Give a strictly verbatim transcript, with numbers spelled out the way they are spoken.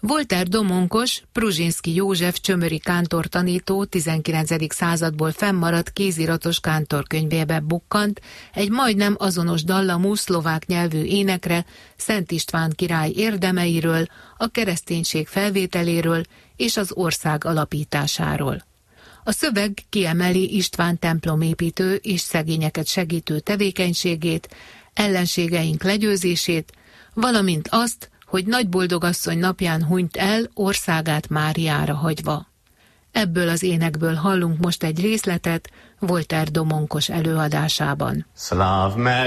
Volter Domonkos, Pruzsinszky József csömöri kántortanító tizenkilencedik századból fennmaradt kéziratos kántorkönyvébe bukkant egy majdnem azonos dallamú szlovák nyelvű énekre Szent István király érdemeiről, a kereszténység felvételéről és az ország alapításáról. A szöveg kiemeli István templomépítő és szegényeket segítő tevékenységét, ellenségeink legyőzését, valamint azt, hogy Nagyboldogasszony napján hunyt el országát Máriára hagyva. Ebből az énekből hallunk most egy részletet Volter Domonkos előadásában.